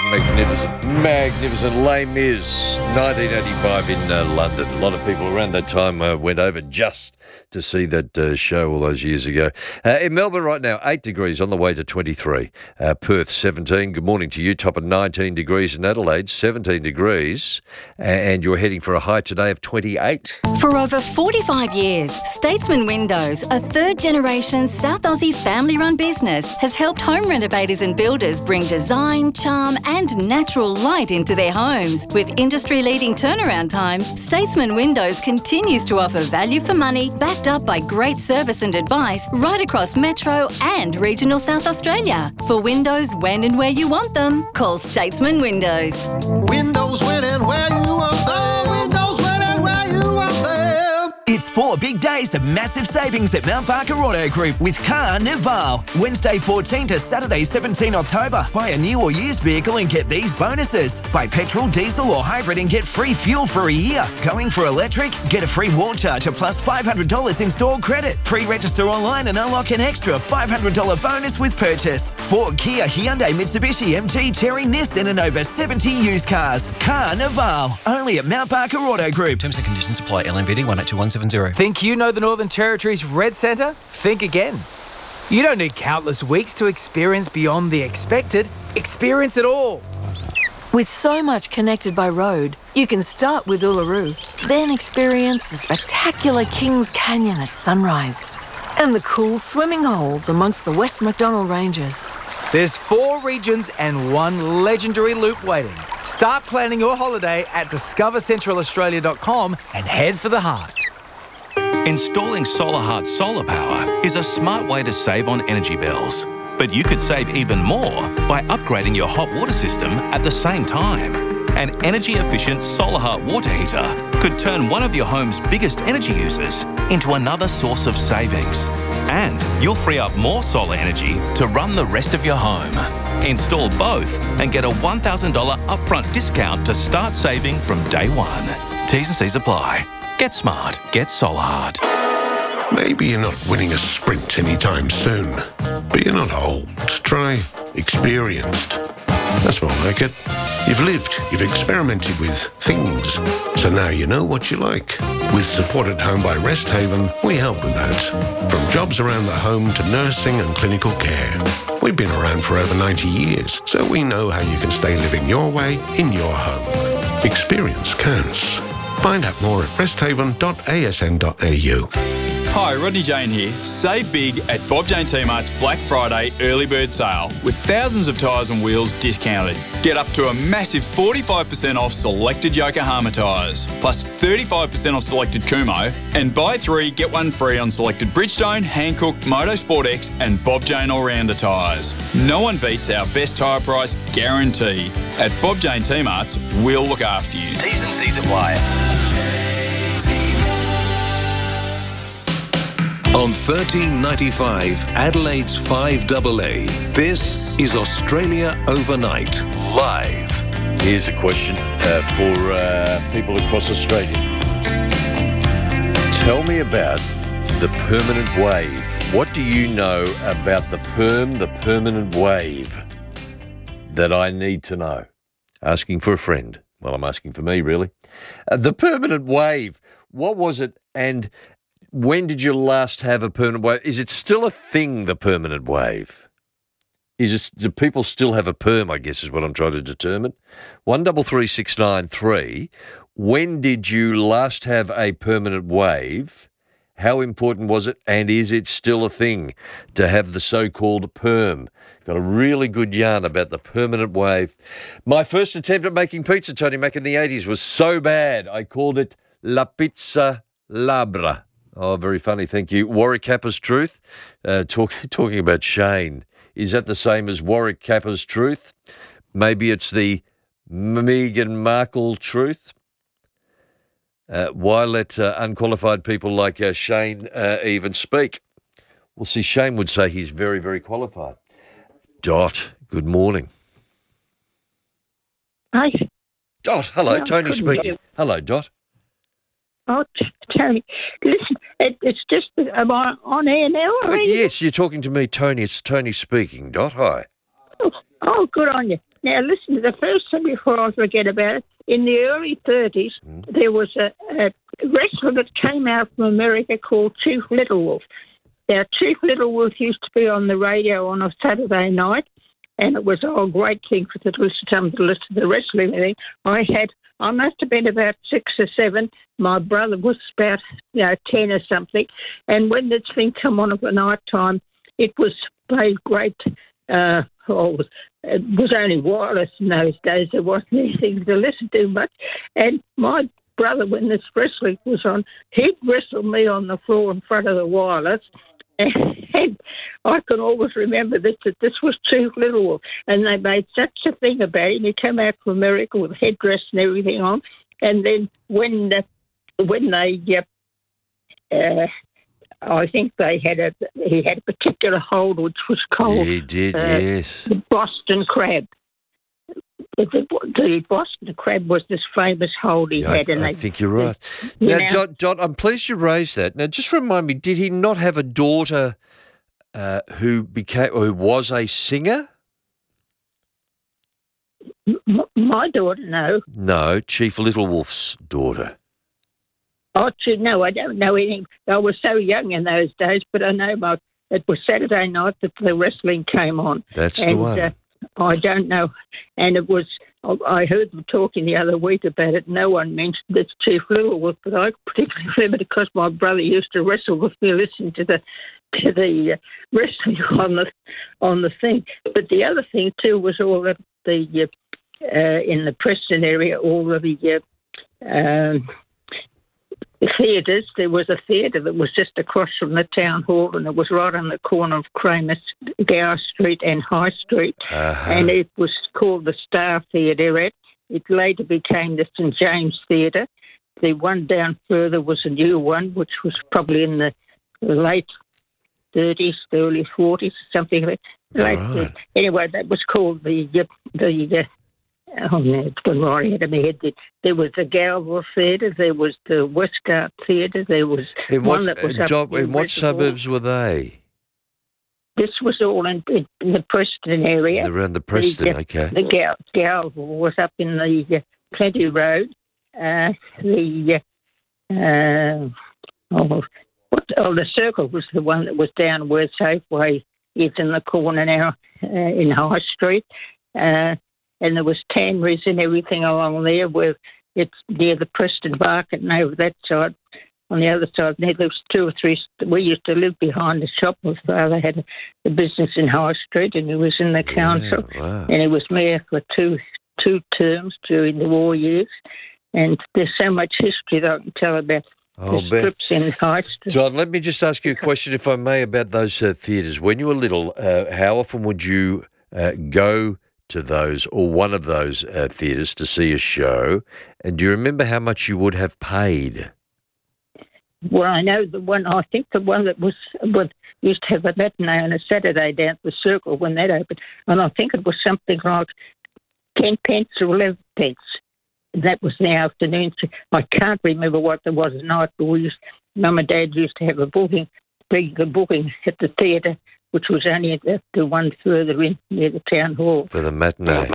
magnificent Les Mis, 1985 in London. A lot of people around that time went over just to see that show all those years ago. In Melbourne right now, 8 degrees on the way to 23. Perth, 17. Good morning to you. Top of 19 degrees in Adelaide, 17 degrees. And you're heading for a high today of 28. For over 45 years, Statesman Windows, a third-generation South Aussie family-run business, has helped home renovators and builders bring design, charm and natural light into their homes. With industry-leading turnaround times, Statesman Windows continues to offer value for money, backed up by great service and advice right across Metro and regional South Australia. For windows when and where you want them, call Statesman Windows. Windows when and where you want them. Windows when and where you want them. It's 4 big days of massive savings at Mount Barker Auto Group with Carnival. Wednesday 14 to Saturday 17 October. Buy a new or used vehicle and get these bonuses. Buy petrol, diesel or hybrid and get free fuel for a year. Going for electric? Get a free wall charger plus $500 installed credit. Pre-register online and unlock an extra $500 bonus with purchase. Ford, Kia, Hyundai, Mitsubishi, MG, Chery, Nissan and over 70 used cars. Carnival. Only at Mount Barker Auto Group. Terms and conditions apply. LNVD 182170. Think you know the Northern Territory's Red Centre? Think again. You don't need countless weeks to experience beyond the expected. Experience it all. With so much connected by road, you can start with Uluru, then experience the spectacular Kings Canyon at sunrise and the cool swimming holes amongst the West MacDonnell Ranges. There's 4 regions and 1 legendary loop waiting. Start planning your holiday at discovercentralaustralia.com and head for the heart. Installing SolarHeart solar power is a smart way to save on energy bills. But you could save even more by upgrading your hot water system at the same time. An energy-efficient SolarHeart water heater could turn one of your home's biggest energy users into another source of savings. And you'll free up more solar energy to run the rest of your home. Install both and get a $1,000 upfront discount to start saving from day one. T's and C's apply. Get smart. Get SolarHeart. Maybe you're not winning a sprint anytime soon, but you're not old. Try experienced. That's more like it. You've lived, you've experimented with things, so now you know what you like. With Support at Home by Rest Haven, we help with that. From jobs around the home to nursing and clinical care. We've been around for over 90 years, so we know how you can stay living your way in your home. Experience counts. Find out more at resthaven.asn.au. Hi, Rodney Jane here. Save big at Bob Jane T-Mart's Black Friday early bird sale with thousands of tyres and wheels discounted. Get up to a massive 45% off selected Yokohama tyres, plus 35% off selected Kumho, and buy 3, get 1 free on selected Bridgestone, Hankook, Motorsport X and Bob Jane All-Rounder tyres. No one beats our best tyre price guarantee. At Bob Jane T-Mart's, we'll look after you. T's and C's apply. On 1395 Adelaide's 5AA, this is Australia Overnight, live. Here's a question for people across Australia. Tell me about the permanent wave. What do you know about the permanent wave that I need to know? Asking for a friend. Well, I'm asking for me, really. The permanent wave. What was it, and when did you last have a permanent wave? Is it still a thing, the permanent wave? Do people still have a perm, I guess is what I'm trying to determine. 133693. When did you last have a permanent wave? How important was it? And is it still a thing to have the so-called perm? Got a really good yarn about the permanent wave. My first attempt at making pizza, Tony Mac, in the 80s was so bad, I called it La Pizza Labra. Oh, very funny, thank you. Warwick Kappa's Truth, talking about Shane. Is that the same as Warwick Kappa's Truth? Maybe it's the Meghan Markle Truth? Why let unqualified people like Shane even speak? Well, see, Shane would say he's very, very qualified. Dot, good morning. Hi. Dot, hello, No, Tony couldn't speaking. you? Hello, Dot. Oh, Tony, listen, it's just, am I on air now already? Yes, you're talking to me, Tony. It's Tony speaking, Dot. Hi. Oh, good on you. Now, listen, the first thing before I forget about it, in the early 30s, there was a wrestler that came out from America called Chief Little Wolf. Now, Chief Little Wolf used to be on the radio on a Saturday night, and it was a great thing for to listen to the wrestling thing. I must have been about 6 or 7. My brother was about 10 or something. And when this thing come on at the night time, it was played great. It was only wireless in those days. There wasn't anything to listen to much. And my brother, when this wrestling was on, he'd wrestle me on the floor in front of the wireless. And I can always remember that this was Chief Little Wolf, and they made such a thing about him. He came out from America with headdress and everything on, and then when they, I think he had a particular hold which was called. He did, yes. The Boston Crab. The Boston Crab was this famous hold he had. I think you're right. Now, Dot, I'm pleased you raised that. Now, just remind me, did he not have a daughter who was a singer? My daughter, no. No, Chief Little Wolf's daughter. Oh, no, I don't know anything. I was so young in those days, but I know it was Saturday night that the wrestling came on. That's the one. I don't know. And it was, I heard them talking the other week about it. No one mentioned this Chief Little Wolf, but I particularly remember because my brother used to wrestle with me, listening to the wrestling on the thing. But the other thing too was all of the in the Preston area, all of the theatres. There was a theatre that was just across from the town hall, and it was right on the corner of Cramer, Gower Street and High Street. And it was called the Star Theatre. It later became the St James Theatre. The one down further was a new one, which was probably in the late 30s, early 40s, something like that. Anyway, that was called the oh, no, it's gone right ahead of my head. There was the Galway Theatre, there was the Westgate Theatre, there was one that was up in what suburbs were they? This was all in the Preston area. Around the Preston, okay. The Galway was up in the Plenty Road. The Circle was the one that was down where Safeway is in the corner now in High Street. And there was tanneries and everything along there where it's near the Preston Market and over that side. On the other side, there was 2 or 3. We used to live behind the shop. My father had a business in High Street, and he was in the council. Wow. And he was mayor for two terms during the war years. And there's so much history that I can tell about the strips in High Street. John, let me just ask you a question, if I may, about those theatres. When you were little, how often would you go to those or one of those theatres to see a show? And do you remember how much you would have paid? Well, I know the one that used to have a matinee on a Saturday down at the Circle when that opened, and I think it was something like 10 pence or 11 pence. That was in the afternoon. I can't remember what there was at night, but Mum and Dad used to have a regular booking at the theatre, which was only the one further in near the town hall. For the matinee.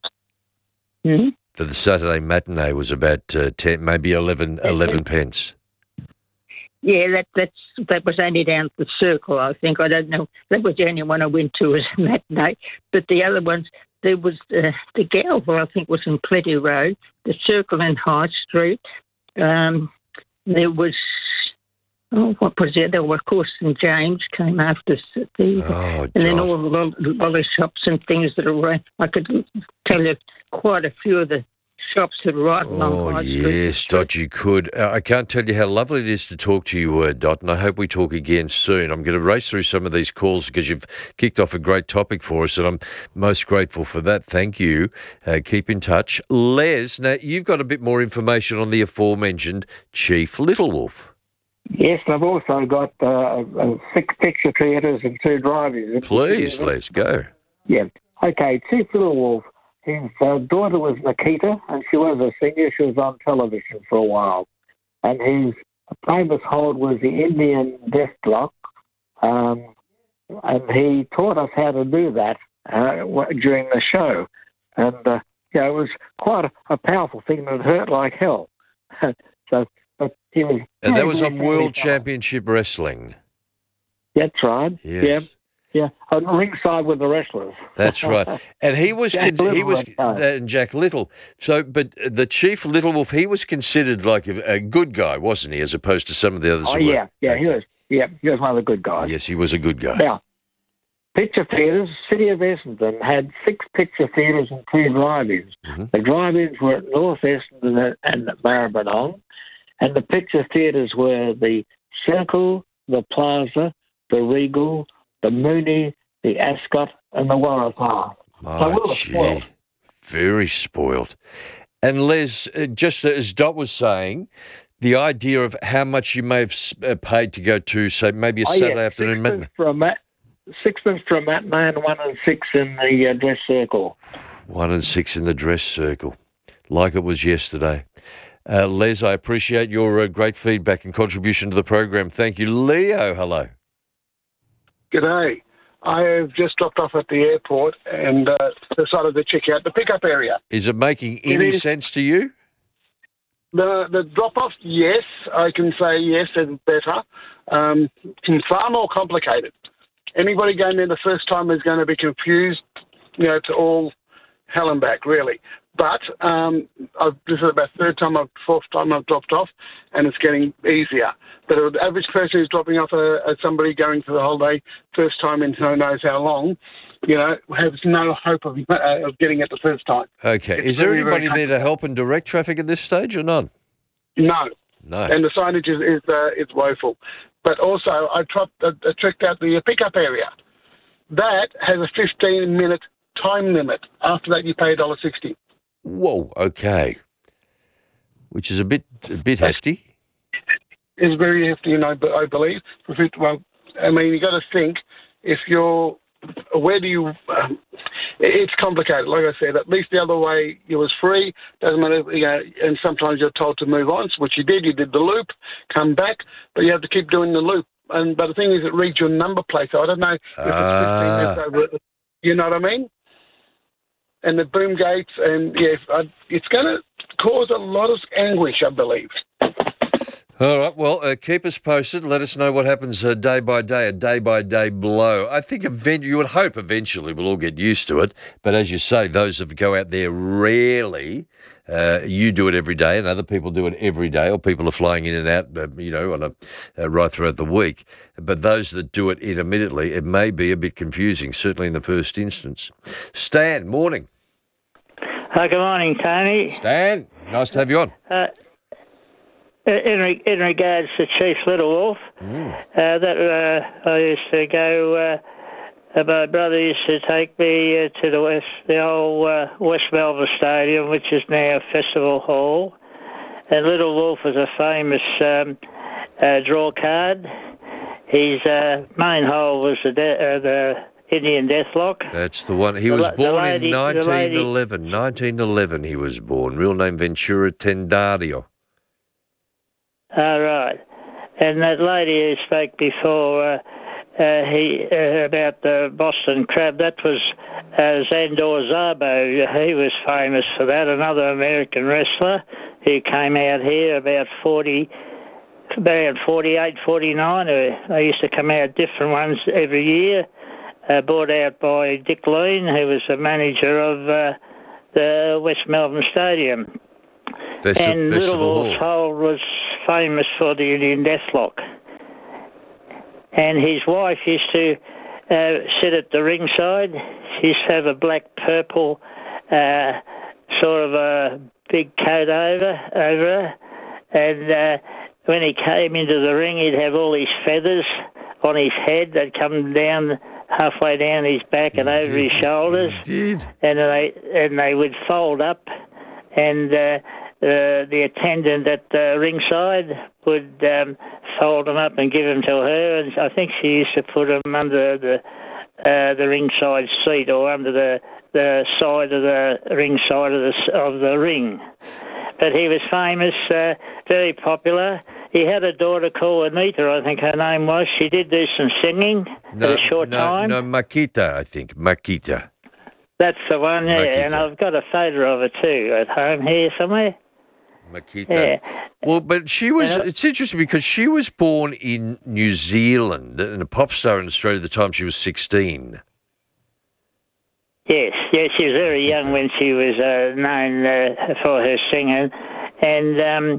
For the Saturday matinee was about 10, maybe 11 pence. Yeah, that was only down at the Circle, I think. I don't know. That was the only one I went to as a matinee. But the other ones, there was the Galway, I think, was in Plenty Road, the Circle in High Street. There was, what was the other? Well, of course, St James came after and then all the lolly shops and things that are around. I could tell you quite a few of the shops that are right along High Street. Yes, Dot, you could. I can't tell you how lovely it is to talk to you, Dot, and I hope we talk again soon. I'm going to race through some of these calls because you've kicked off a great topic for us, and I'm most grateful for that. Thank you. Keep in touch. Les, now you've got a bit more information on the aforementioned Chief Little Wolf. Yes, I've also got 6 picture theatres and 2 drive-ins. Please, Les, go. Yeah. Okay, Chief Little Wolf. His daughter was Nikita, and she was a singer. She was on television for a while. And his famous hold was the Indian death block. And he taught us how to do that. during the show. And, it was quite a powerful thing that hurt like hell. So, but he was... And that was on World Championship Wrestling. That's right. Yes. Yeah, on the ringside with the wrestlers. That's right. And he was Jack Little, Jack Little. So, but the Chief Little Wolf, he was considered like a good guy, wasn't he, as opposed to some of the others? Oh, who were? yeah, Okay. he was. Yeah, he was one of the good guys. Yes, he was a good guy. Now, picture theatres, City of Essendon had 6 picture theatres and 2 drive-ins. Mm-hmm. The drive-ins were at North Essendon and Maribyrnong, and the picture theatres were the Circle, the Plaza, the Regal, the Mooney, the Ascot, and the Waratah. Oh, gee. Very spoiled. And Les, just as Dot was saying, the idea of how much you may have paid to go to, say, maybe a Saturday afternoon matinee. Sixpence for a matinee and 1 and 6 in the dress circle. 1 and 6 in the dress circle, like it was yesterday. Les, I appreciate your great feedback and contribution to the program. Thank you. Leo, hello. G'day. I have just dropped off at the airport and decided to check out the pickup area. Is it making any sense to you? The drop-off, yes, I can say yes and better. Far more complicated. Anybody going there the first time is going to be confused, to all hell and back, really. But this is about fourth time I've dropped off, and it's getting easier. But the average person who's dropping off somebody going for the holiday, first time in who knows how long, has no hope of getting it the first time. Okay. It's is there very, anybody very there to help and direct traffic at this stage or not? No. No. And the signage is woeful. But also, I checked out the pickup area. That has a 15-minute time limit. After that, you pay $1.60. Whoa, okay. Which is a bit hefty. It's very hefty, I believe. Well, I mean, you got to think, if you're, where do you, it's complicated. Like I said, at least the other way, it was free. Doesn't matter, and sometimes you're told to move on, which you did. You did the loop, come back, but you have to keep doing the loop. But the thing is, it reads your number plate, so I don't know if it's 15 minutes over it. You know what I mean? And the boom gates, and it's going to cause a lot of anguish, I believe. All right, well, keep us posted. Let us know what happens day by day, a day-by-day blow. I think you would hope eventually we'll all get used to it. But as you say, those that go out there rarely, you do it every day and other people do it every day, or people are flying in and out, on right throughout the week. But those that do it intermittently, it may be a bit confusing, certainly in the first instance. Stan, morning. Good morning, Tony. Stan, nice to have you on. In regards to Chief Little Wolf, I used to go. My brother used to take me to the old West Melbourne Stadium, which is now Festival Hall. And Little Wolf was a famous draw card. His main hole was the Indian Deathlock. That's the one. He was born in 1911. 1911 he was born. Real name Ventura Tendario. Right. And that lady who spoke before about the Boston Crab, that was Zandor Szabo. He was famous for that, another American wrestler who came out here about 48, 49. They used to come out different ones every year, brought out by Dick Lean, who was the manager of the West Melbourne Stadium. And Little Wolf's Hole was famous for the Indian Deathlock. And his wife used to sit at the ringside. She used to have a black-purple sort of a big coat over her. And when he came into the ring, he'd have all these feathers on his head that come down halfway down his back and over his shoulders. And they would fold up, and the attendant at the ringside would fold them up and give them to her, and I think she used to put them under the ringside seat or under the side of the ringside of the ring. But he was famous, very popular. He had a daughter called Anita, I think her name was. She did do some singing for a short time. No, Makita, I think. Makita. That's the one, yeah. Makita. And I've got a photo of her too at home here somewhere. Makita. Yeah. Well, but she was, it's interesting because she was born in New Zealand and a pop star in Australia at the time she was 16. Yes, she was very young when she was known for her singing. And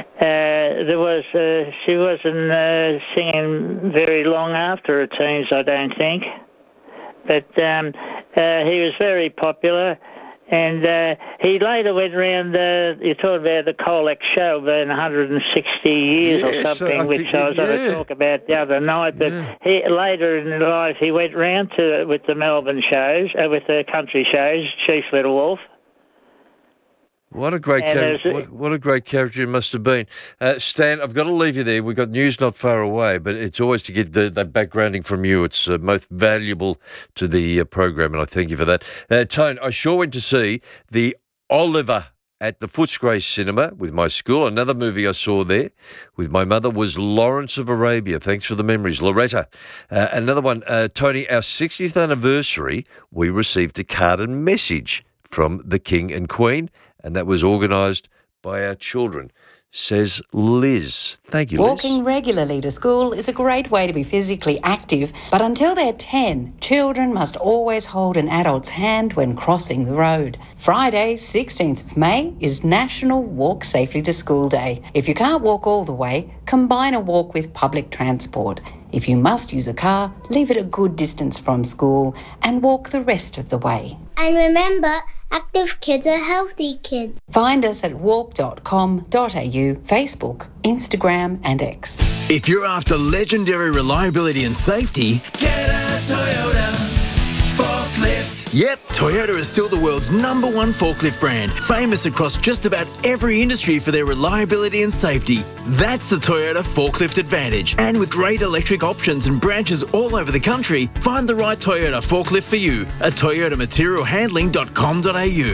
she wasn't singing very long after her teens, I don't think. But he was very popular. And he later went around, you talked about the Colac show being 160 years or something, which I was going to talk about the other night. But he later in life, he went round with the Melbourne shows, with the country shows, Chief Little Wolf. What a great character! What a great character it must have been, Stan. I've got to leave you there. We've got news not far away, but it's always to get that backgrounding from you. It's most valuable to the program, and I thank you for that. Tone, I sure went to see the Oliver at the Footscray Cinema with my school. Another movie I saw there with my mother was Lawrence of Arabia. Thanks for the memories, Loretta. Another one, Tony. Our 60th anniversary, we received a card and message from the King and Queen, and that was organised by our children, says Liz. Thank you, Liz. Walking regularly to school is a great way to be physically active, but until they're 10, children must always hold an adult's hand when crossing the road. Friday, 16th of May, is National Walk Safely to School Day. If you can't walk all the way, combine a walk with public transport. If you must use a car, leave it a good distance from school and walk the rest of the way. And remember, active kids are healthy kids. Find us at walk.com.au, Facebook, Instagram and X. If you're after legendary reliability and safety, get a Toyota forklift. Yep, Toyota is still the world's #1 forklift brand, famous across just about every industry for their reliability and safety. That's the Toyota Forklift Advantage. And with great electric options and branches all over the country, find the right Toyota forklift for you at toyotamaterialhandling.com.au.